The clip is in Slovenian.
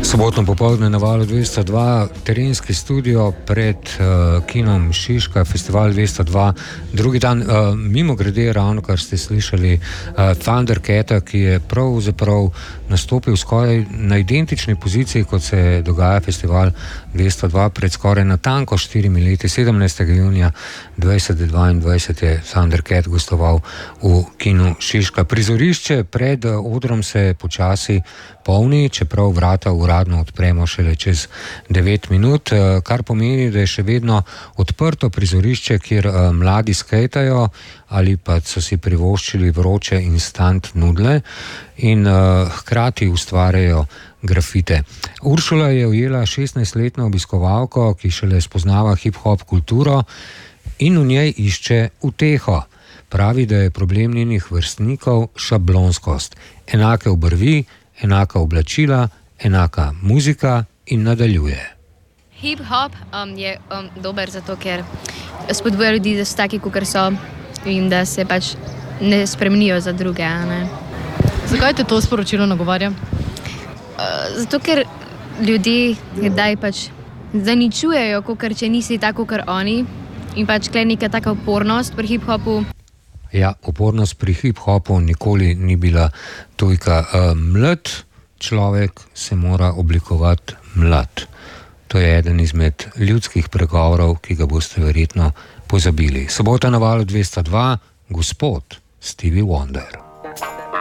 Sobotno popoldne na Valu 202, terenski studio pred kinom Šiška, festival 202, drugi dan. Mimogrede, ravno kar ste slišali Thundercata, ki je pravzaprav nastopil skoraj na identični poziciji, kot se dogaja festival 202 pred skoraj natanko 4 leti. 17. junija 2022 je Thundercat gostoval v kinu Šiška. Prizorišče pred odrom se počasi polni, čeprav vrata uradno odpremo šele čez 9 minut, kar pomeni, da je še vedno odprto prizorišče, kjer mladi skejtajo ali pa so si privoščili vroče instant nudle in hkrati ustvarjajo grafite. Uršula je ujela 16-letno obiskovalko, ki šele spoznava hip-hop kulturo in v njej išče uteho. Pravi, da je problem njenih vrstnikov šablonskost. Enake obrvi, enaka oblačila, enaka muzika in nadaljuje. Hip-hop je dober zato, ker spodbuja ljudi, da so taki, kakor so in da se pač ne spremenijo za druge. Ne? Zakaj te to sporočilo nagovarja? Zato, ker ljudi kdaj pač zaničujejo, kakor če nisi tako, kakor oni, in pač kle neka taka upornost pri hip-hopu. Ja, upornost pri hip-hopu nikoli ni bila tujka. Mlad človek se mora oblikovati mlad. To je eden izmed ljudskih pregovorov, ki ga boste verjetno pozabili. Sobota na Valu 202, gospod Stevie Wonder.